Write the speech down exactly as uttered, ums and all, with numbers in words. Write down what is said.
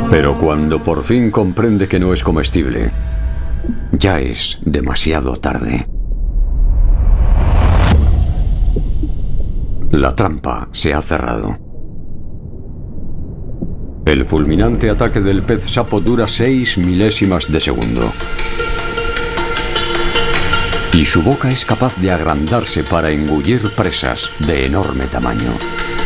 Pero cuando por fin comprende que no es comestible, ya es demasiado tarde. La trampa se ha cerrado. El fulminante ataque del pez sapo dura seis milésimas de segundo. Y su boca es capaz de agrandarse para engullir presas de enorme tamaño.